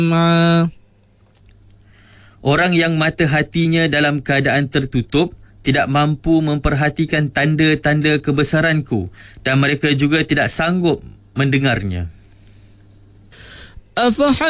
Orang yang mata hatinya dalam keadaan tertutup tidak mampu memperhatikan tanda-tanda kebesaranku dan mereka juga tidak sanggup mendengarnya.